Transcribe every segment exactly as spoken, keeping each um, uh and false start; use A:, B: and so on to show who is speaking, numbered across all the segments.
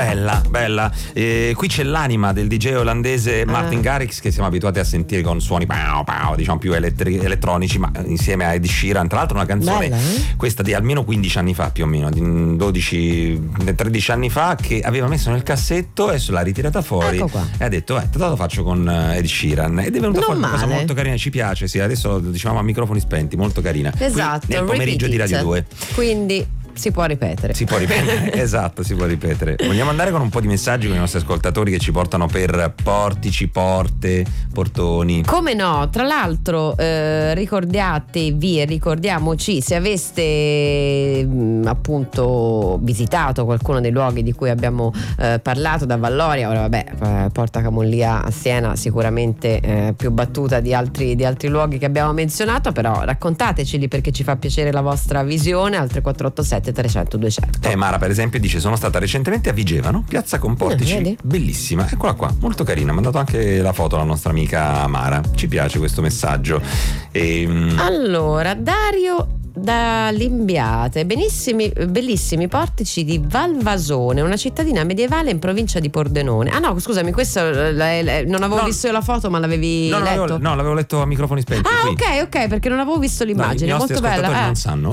A: Bella, bella. Eh, qui c'è l'anima del D J olandese Martin uh. Garrix, che siamo abituati a sentire con suoni pow, pow, diciamo più elettri- elettronici, ma insieme a Ed Sheeran. Tra l'altro una canzone, bella, eh? questa di almeno quindici anni fa, più o meno, di dodici tredici anni fa, che aveva messo nel cassetto e l'ha ritirata fuori, ecco, e ha detto eh, lo faccio con Ed Sheeran, ed è venuta non fuori male. Una cosa molto carina, ci piace, sì, adesso lo dicevamo a microfoni spenti, molto carina.
B: Esatto,
A: qui, nel pomeriggio di Radio due.
B: Quindi si può ripetere.
A: Si può ripetere, esatto, si può ripetere. Vogliamo andare con un po' di messaggi con i nostri ascoltatori che ci portano per portici, porte, portoni.
B: Come no? Tra l'altro eh, ricordatevi e ricordiamoci, se aveste mh, appunto visitato qualcuno dei luoghi di cui abbiamo eh, parlato, da Valloria, ora vabbè, eh, Porta Camollia a Siena sicuramente eh, più battuta di altri, di altri luoghi che abbiamo menzionato, però raccontateceli perché ci fa piacere la vostra visione. Al tre quattro otto sette trecento duecento.
A: Eh, Mara per esempio dice: sono stata recentemente a Vigevano, piazza con portici, eh, bellissima, eccola qua, molto carina. Ha mandato anche la foto la nostra amica Mara, ci piace questo messaggio. E,
B: allora Dario da Limbiate, benissimi, bellissimi portici di Valvasone, una cittadina medievale in provincia di Pordenone. Ah no, scusami, questo non avevo no, visto la foto, ma l'avevi
A: no,
B: letto?
A: No, no, l'avevo letto a microfoni spenti.
B: Ah,
A: qui.
B: ok, ok, perché non avevo visto l'immagine, no, molto bella.
A: Eh.
B: non
A: sanno.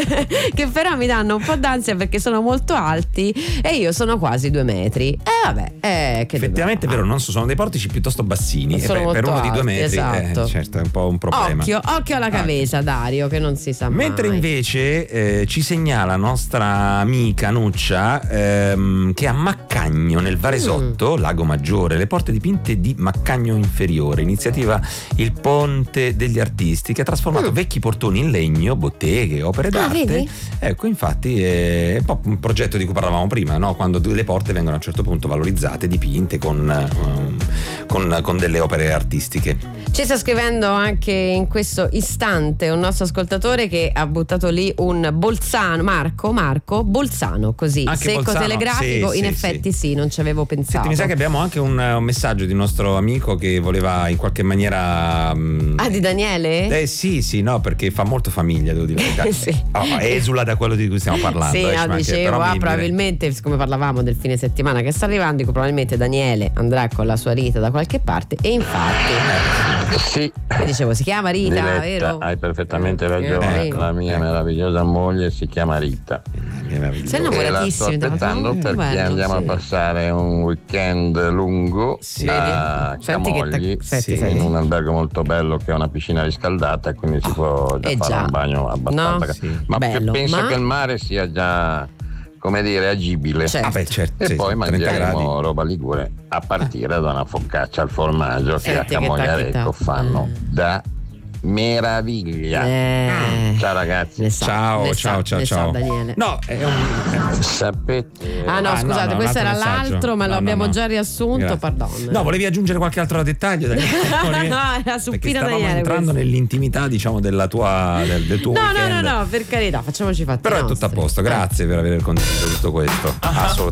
B: Che però mi danno un po' d'ansia perché sono molto alti e io sono quasi due metri. E eh, vabbè, eh, che
A: effettivamente è vero, non so, sono dei portici piuttosto bassini,
B: sono
A: e
B: molto
A: per uno
B: alti,
A: di due metri,
B: esatto.
A: eh, certo, è un po' un problema.
B: Occhio, occhio alla Cavesa, ah. Dario, che non si sa mai.
A: Mentre invece eh, ci segnala nostra amica Nuccia ehm, che a Maccagno nel Varesotto, mm. Lago Maggiore, le porte dipinte di Maccagno Inferiore, iniziativa Il Ponte degli Artisti, che ha trasformato mm. vecchi portoni in legno, botteghe, opere d'arte. Ah, vedi? Ecco, infatti è un po' un progetto di cui parlavamo prima, no? Quando le porte vengono a un certo punto valorizzate, dipinte con, um, con, con delle opere artistiche.
B: Ci sta scrivendo anche in questo istante un nostro ascoltatore che ha buttato lì un Bolzano, Marco, Marco, Bolzano, così, anche secco Bolzano, telegrafico, sì, in sì, effetti sì. sì, non ci avevo pensato.
A: Senti, mi sa che abbiamo anche un, un messaggio di un nostro amico che voleva in qualche maniera... Um,
B: ah, di Daniele?
A: Eh sì, sì, no, perché fa molto famiglia, devo dire.
B: sì.
A: Oh, esula da quello di cui stiamo parlando.
B: Sì,
A: eh,
B: no, dicevo, ah, probabilmente, siccome parlavamo del fine settimana che sta arrivando, dico, probabilmente Daniele andrà con la sua Rita da qualche parte, e infatti...
C: Sì.
B: Dicevo, si chiama Rita,
C: Diletta,
B: vero?
C: Hai perfettamente ragione. Eh, la mia meravigliosa moglie si chiama Rita.
B: Sei innamoratissimo.
C: E la sto aspettando perché bello, andiamo sì. a passare un weekend lungo sì. a Camogli,
B: sì.
C: in un albergo molto bello che ha una piscina riscaldata, quindi si può già eh fare già. un bagno abbastanza. No? Sì. Ma bello, penso ma... che il mare sia già, come dire, agibile.
B: Certo.
A: Ah beh, certo,
C: e
A: sì,
C: poi mangeremo roba ligure a partire ah. da una focaccia al formaggio che a Camogliarecco fanno mm. da meraviglia.
B: Eh.
C: Ciao ragazzi.
B: Sa,
A: ciao, ciao,
B: sa,
A: ciao, ciao.
B: Daniele.
A: No, è un...
C: sapete.
B: Ah no,
A: ah,
B: scusate,
A: no, no,
B: questo era
A: messaggio.
B: l'altro, ma
A: no,
B: lo abbiamo
A: no, no.
B: già riassunto, pardon.
A: No, volevi aggiungere qualche altro dettaglio?
B: no, no, era su Pina
A: Daniele. Stavamo entrando
B: questo.
A: nell'intimità, diciamo, della tua del, del tuo
B: no,
A: weekend.
B: No, no, no, per carità, facciamoci fatti
A: Però
B: nostri.
A: è tutto a posto, grazie per aver condiviso tutto questo. Assolutamente.